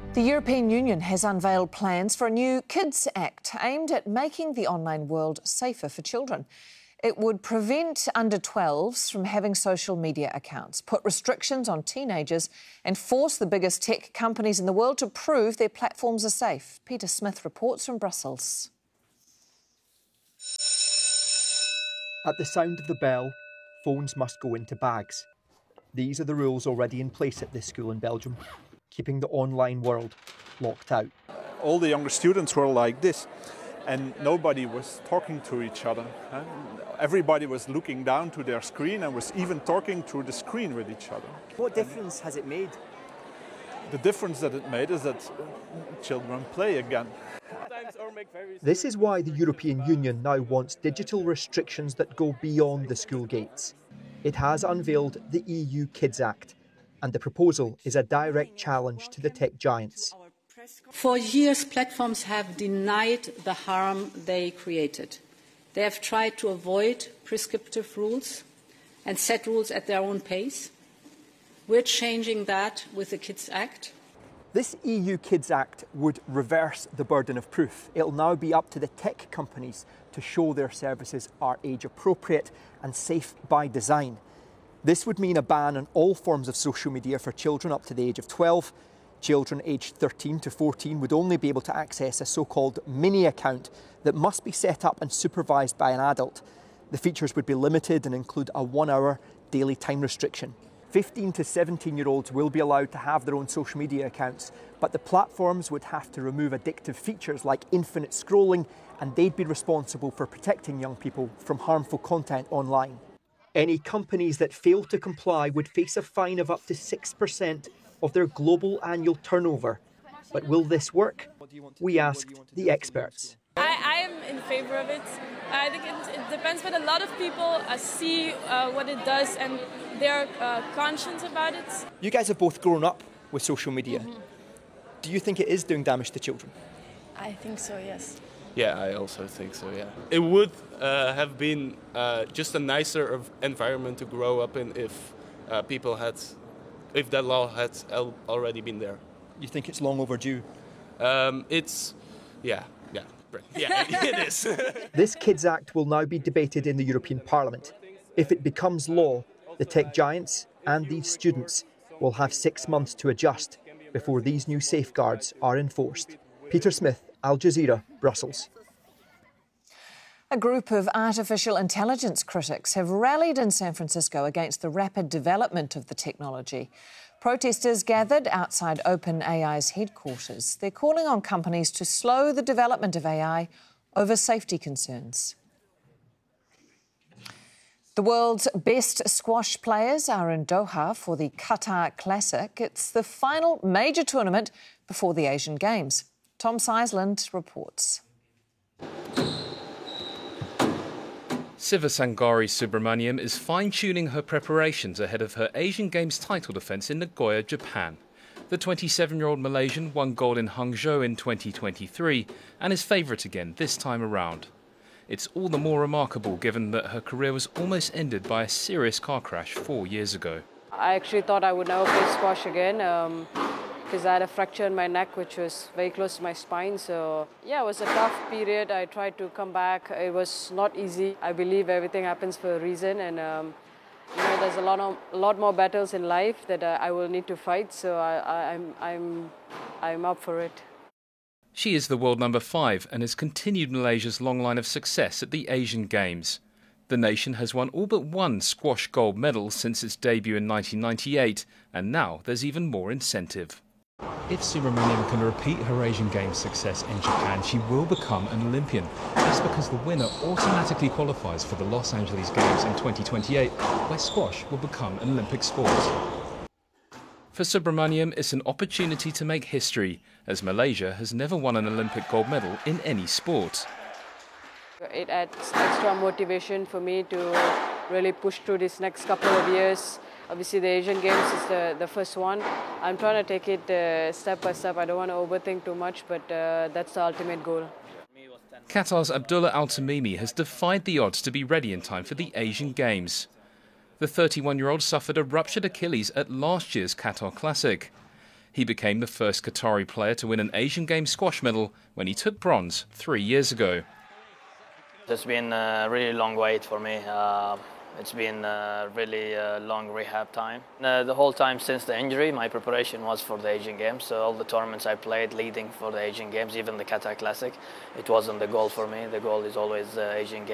The European Union has unveiled plans for a new Kids Act aimed at making the online world safer for children. It would prevent under-12s from having social media accounts, put restrictions on teenagers and force the biggest tech companies in the world to prove their platforms are safe. Peter Smith reports from Brussels. At the sound of the bell, phones must go into bags. These are the rules already in place at this school in Belgium, keeping the online world locked out. All the younger students were like this, and nobody was talking to each other. Everybody was looking down to their screen and was even talking through the screen with each other. What difference has it made? The difference that it made is that children play again. This is why the European Union now wants digital restrictions that go beyond the school gates. It has unveiled the EU Kids Act, and the proposal is a direct challenge to the tech giants. For years, platforms have denied the harm they created. They have tried to avoid prescriptive rules and set rules at their own pace. We're changing that with the Kids Act. This EU Kids Act would reverse the burden of proof. It'll now be up to the tech companies to show their services are age appropriate and safe by design. This would mean a ban on all forms of social media for children up to the age of 12. Children aged 13 to 14 would only be able to access a so-called mini account that must be set up and supervised by an adult. The features would be limited and include a 1-hour daily time restriction. 15 to 17-year-olds will be allowed to have their own social media accounts, but the platforms would have to remove addictive features like infinite scrolling, and they'd be responsible for protecting young people from harmful content online. Any companies that fail to comply would face a fine of up to 6% of their global annual turnover. But will this work? We asked the experts. I am in favor of it. I think it depends, but a lot of people see what it does and they're conscious about it. You guys have both grown up with social media. Do you think it is doing damage to children? I think so, yes. Yeah, I also think so, yeah. It would have been just a nicer environment to grow up in if if that law had already been there. You think it's long overdue? Yeah, it is. This Kids Act will now be debated in the European Parliament. If it becomes law, the tech giants and these students will have 6 months to adjust before these new safeguards are enforced. Peter Smith, Al Jazeera, Brussels. A group of artificial intelligence critics have rallied in San Francisco against the rapid development of the technology. Protesters gathered outside OpenAI's headquarters. They're calling on companies to slow the development of AI over safety concerns. The world's best squash players are in Doha for the Qatar Classic. It's the final major tournament before the Asian Games. Tom Seisland reports. Sivasangari Subramaniam is fine-tuning her preparations ahead of her Asian Games title defence in Nagoya, Japan. The 27-year-old Malaysian won gold in Hangzhou in 2023 and is favourite again this time around. It's all the more remarkable given that her career was almost ended by a serious car crash 4 years ago. I actually thought I would never play squash again because I had a fracture in my neck which was very close to my spine. So yeah, it was a tough period. I tried to come back. It was not easy. I believe everything happens for a reason, and there's a lot more battles in life that I will need to fight. So I'm up for it. She is the world number 5 and has continued Malaysia's long line of success at the Asian Games. The nation has won all but one squash gold medal since its debut in 1998, and now there's even more incentive. If Subramaniam can repeat her Asian Games success in Japan, she will become an Olympian. That's because the winner automatically qualifies for the Los Angeles Games in 2028, where squash will become an Olympic sport. For Subramaniam, it's an opportunity to make history, as Malaysia has never won an Olympic gold medal in any sport. It adds extra motivation for me to really push through this next couple of years. Obviously, the Asian Games is the first one. I'm trying to take it step by step. I don't want to overthink too much, but that's the ultimate goal. Qatar's Abdullah Al Tamimi has defied the odds to be ready in time for the Asian Games. The 31-year-old suffered a ruptured Achilles at last year's Qatar Classic. He became the first Qatari player to win an Asian Games squash medal when he took bronze 3 years ago. It's been a really long wait for me. It's been a really long rehab time. The whole time since the injury, my preparation was for the Asian Games. So all the tournaments I played leading for the Asian Games, even the Qatar Classic, it wasn't the goal for me. The goal is always Asian Games.